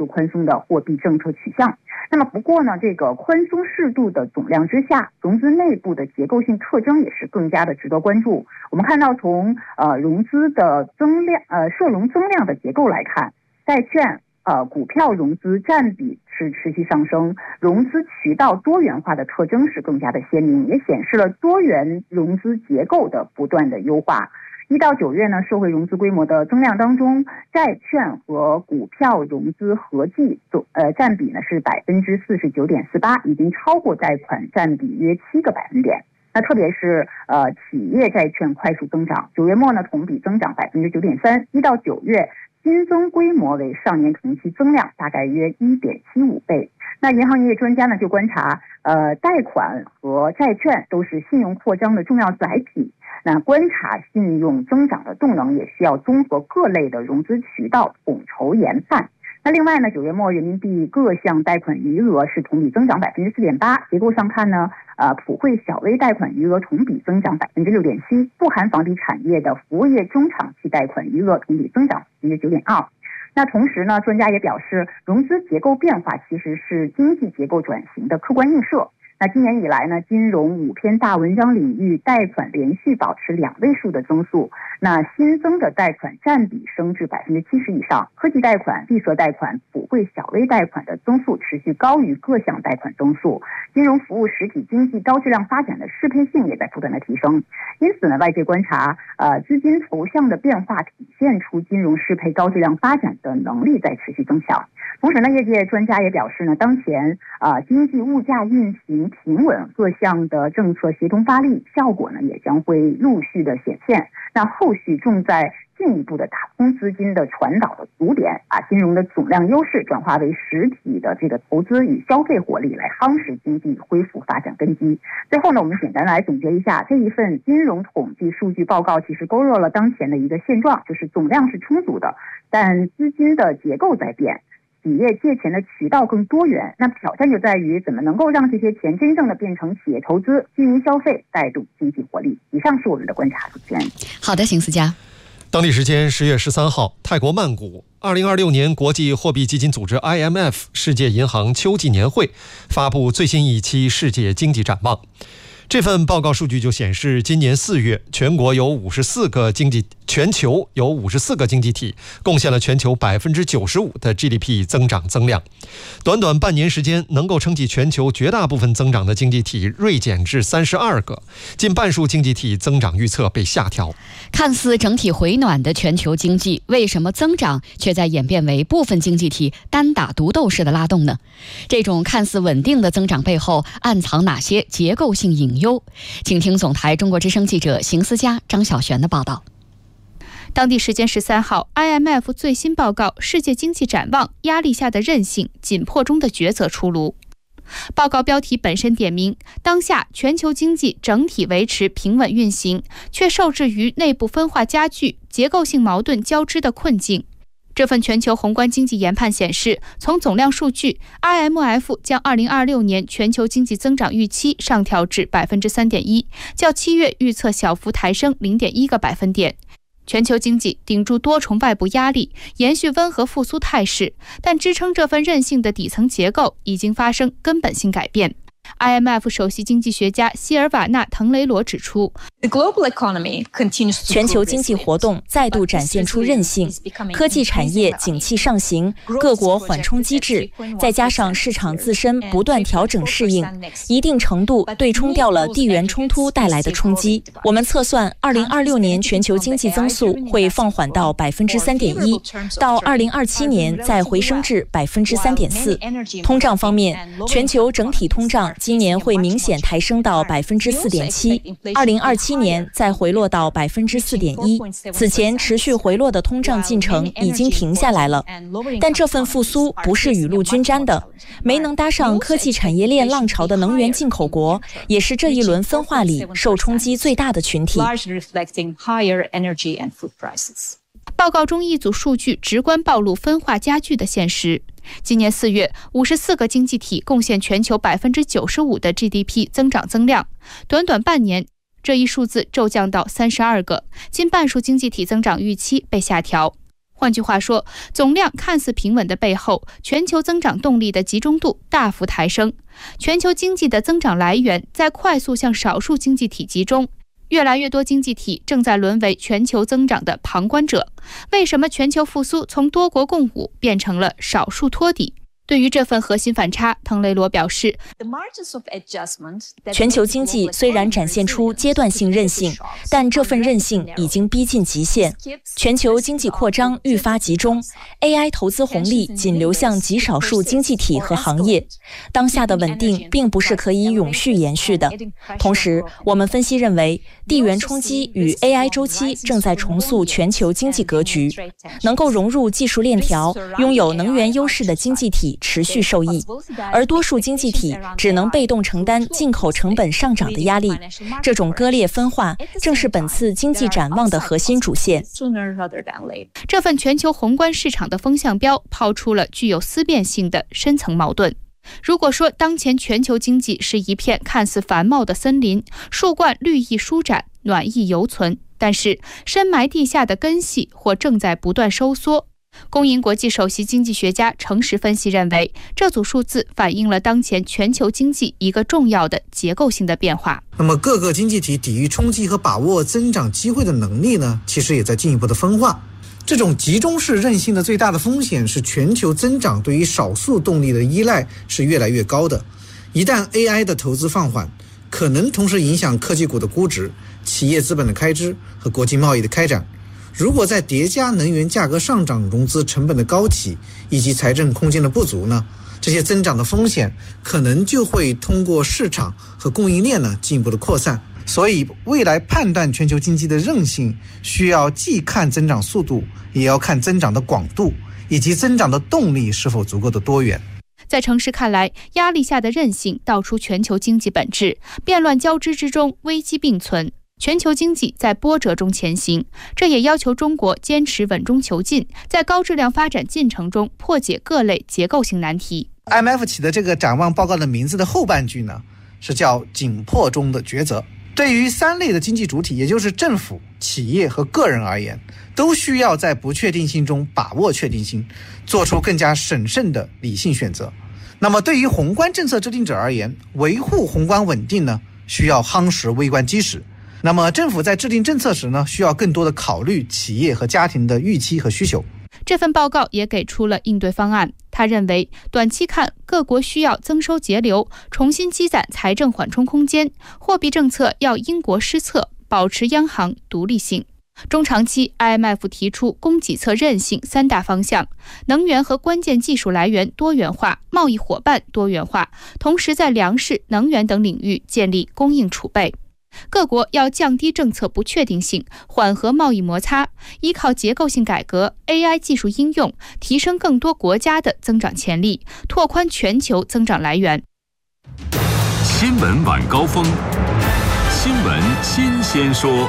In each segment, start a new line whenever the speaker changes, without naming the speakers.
度宽松的货币政策取向。那么不过呢，这个宽松适度的总量之下，融资内部的结构性特征也是更加的值得关注。我们看到从融资的增量涉融增量的结构来看，债券股票融资占比是持续上升，融资渠道多元化的特征是更加的鲜明，也显示了多元融资结构的不断的优化。1到9月呢，社会融资规模的增量当中，债券和股票融资合计占比呢是 49.48%， 已经超过贷款占比约7个百分点。那特别是企业债券快速增长，9月末呢同比增长 9.3%， 1到9月新增规模为上年同期增量大概约 1.75 倍。那银行业专家呢就观察，贷款和债券都是信用扩张的重要载体。那观察信用增长的动能，也需要综合各类的融资渠道统筹研判。那另外呢，9月末人民币各项贷款余额是同比增长 4.8%， 结构上看呢，普惠小微贷款余额同比增长 6.7%， 不含房地产业的服务业中长期贷款余额同比增长 9.2%。那同时呢，专家也表示，融资结构变化其实是经济结构转型的客观映射。那今年以来呢，金融5篇大文章领域贷款连续保持2位数的增速，那新增的贷款占比升至 70% 以上，科技贷款、绿色贷款、普惠小微贷款的增速持续高于各项贷款增速，金融服务实体经济高质量发展的适配性也在不断的提升。因此呢，外界观察，资金投向的变化体现出金融适配高质量发展的能力在持续增强。同时呢，业界专家也表示呢，当前经济物价运行平稳，各项的政策协同发力，效果呢也将会陆续的显现。那后续重在进一步的打通资金的传导的阻点，金融的总量优势转化为实体的这个投资与消费活力，来夯实经济恢复发展根基。最后呢，我们简单来总结一下，这一份金融统计数据报告其实勾勒了当前的一个现状，就是总量是充足的，但资金的结构在变，企业借钱的渠道更多元，那挑战就在于怎么能够让这些钱真正的变成企业投资、居民消费，带动经济活力。以上是我们的观察，主持人。
好的，邢思佳。
当地时间10月13号，泰国曼谷2026年国际货币基金组织 IMF 世界银行秋季年会发布最新一期世界经济展望。这份报告数据就显示，今年4月，全球有54个经济体贡献了全球 95% 的 GDP 增长增量。短短半年时间，能够撑起全球绝大部分增长的经济体锐减至32个，近半数经济体增长预测被下调。
看似整体回暖的全球经济，为什么增长却在演变为部分经济体单打独斗式的拉动呢？这种看似稳定的增长背后暗藏哪些结构性隐忧？请听总台中国之声记者邢思佳、张晓璇的报道。
当地时间13号 ，IMF 最新报告《世界经济展望：压力下的韧性，紧迫中的抉择》出炉。报告标题本身点明，当下全球经济整体维持平稳运行，却受制于内部分化加剧、结构性矛盾交织的困境。这份全球宏观经济研判显示，从总量数据 ，IMF 将2026年全球经济增长预期上调至 3.1%， 较7月预测小幅抬升 0.1个百分点。全球经济顶住多重外部压力，延续温和复苏态势，但支撑这份韧性的底层结构已经发生根本性改变。IMF 首席经济学家希尔瓦纳·滕雷罗指出，
全球经济活动再度展现出韧性，科技产业景气上行，各国缓冲机制，再加上市场自身不断调整适应，一定程度对冲掉了地缘冲突带来的冲击。我们测算2026年全球经济增速会放缓到 3.1%， 到2027年再回升至 3.4%。 通胀方面，全球整体通胀今年会明显抬升到 4.7%， 2027年再回落到 4.1%。 此前持续回落的通胀进程已经停下来了，但这份复苏不是雨露均沾的，没能搭上科技产业链浪潮的能源进口国，也是这一轮分化里受冲击最大的群体。
报告中一组数据直观暴露分化加剧的现实。今年4月，54个经济体贡献全球 95% 的 GDP 增长增量，短短半年，这一数字骤降到32个，近半数经济体增长预期被下调。 换句话说，总量看似平稳的背后，全球增长动力的集中度大幅抬升，全球经济的增长来源在快速向少数经济体集中。越来越多经济体正在沦为全球增长的旁观者。为什么全球复苏从多国共舞变成了少数托底？对于这份核心反差，滕雷罗表示，
全球经济虽然展现出阶段性韧性，但这份韧性已经逼近极限。全球经济扩张愈发集中， AI 投资红利仅流向极少数经济体和行业。当下的稳定并不是可以永续延续的。同时，我们分析认为，地缘冲击与 AI 周期正在重塑全球经济格局，能够融入技术链条、拥有能源优势的经济体持续受益，而多数经济体只能被动承担进口成本上涨的压力。这种割裂分化正是本次经济展望的核心主线。
这份全球宏观市场的风向标抛出了具有思辨性的深层矛盾。如果说当前全球经济是一片看似繁茂的森林，树冠绿意舒展，暖意犹存，但是深埋地下的根系或正在不断收缩。公银国际首席经济学家程实分析认为，这组数字反映了当前全球经济一个重要的结构性的变化。
那么各个经济体抵御冲击和把握增长机会的能力呢，其实也在进一步的分化。这种集中式韧性的最大的风险是全球增长对于少数动力的依赖是越来越高的。一旦 AI 的投资放缓，可能同时影响科技股的估值、企业资本的开支和国际贸易的开展。如果再叠加能源价格上涨、融资成本的高企以及财政空间的不足呢，这些增长的风险可能就会通过市场和供应链呢进一步的扩散。所以未来判断全球经济的韧性，需要既看增长速度，也要看增长的广度，以及增长的动力是否足够的多元。
在程实看来，压力下的韧性道出全球经济本质，变乱交织之中，危机并存。全球经济在波折中前行，这也要求中国坚持稳中求进，在高质量发展进程中破解各类结构性难题。
IMF 起的这个展望报告的名字的后半句呢，是叫紧迫中的抉择。对于三类的经济主体，也就是政府、企业和个人而言，都需要在不确定性中把握确定性，做出更加审慎的理性选择。那么对于宏观政策制定者而言，维护宏观稳定呢，需要夯实微观基石。那么政府在制定政策时呢，需要更多的考虑企业和家庭的预期和需求。
这份报告也给出了应对方案。他认为，短期看，各国需要增收节流，重新积攒财政缓冲空间；货币政策要因国施策，保持央行独立性。中长期 ，IMF 提出供给侧韧性三大方向：能源和关键技术来源多元化，贸易伙伴多元化，同时在粮食、能源等领域建立供应储备。各国要降低政策不确定性，缓和贸易摩擦，依靠结构性改革、AI 技术应用，提升更多国家的增长潜力，拓宽全球增长来源。
新闻晚高峰，新闻新鲜说。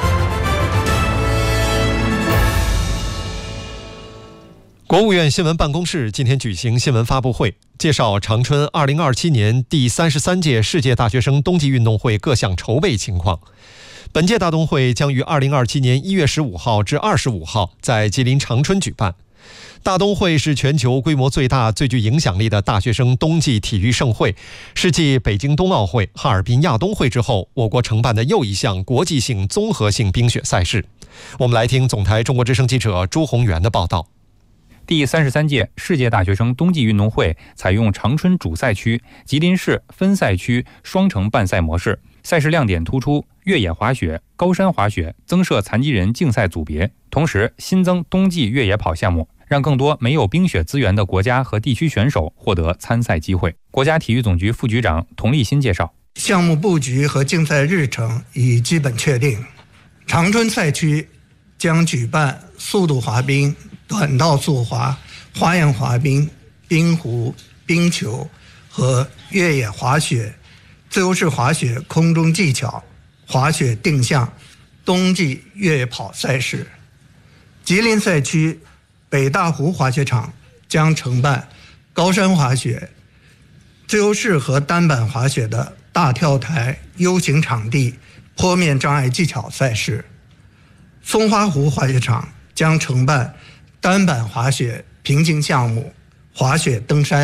国务院新闻办公室今天举行新闻发布会，介绍长春2027年第33届世界大学生冬季运动会各项筹备情况。本届大冬会将于2027年1月15号至25号在吉林长春举办。大冬会是全球规模最大、最具影响力的大学生冬季体育盛会，是继北京冬奥会、哈尔滨亚冬会之后，我国承办的又一项国际性综合性冰雪赛事。我们来听总台中国之声记者朱宏元的报道。
第33届世界大学生冬季运动会采用长春主赛区、吉林市分赛区双城办赛模式，赛事亮点突出越野滑雪、高山滑雪，增设残疾人竞赛组别，同时新增冬季越野跑项目，让更多没有冰雪资源的国家和地区选手获得参赛机会。国家体育总局副局长童立新介绍，
项目布局和竞赛日程已基本确定，长春赛区将举办速度滑冰、短道速滑、花样滑冰、冰壶、冰球和越野滑雪、自由式滑雪空中技巧、滑雪定向、冬季越野跑赛事。吉林赛区北大湖滑雪场将承办高山滑雪、自由式和单板滑雪的大跳台 U 型场地坡面障碍技巧赛事。松花湖滑雪场将承办单板滑雪、平行项目、滑雪、登山。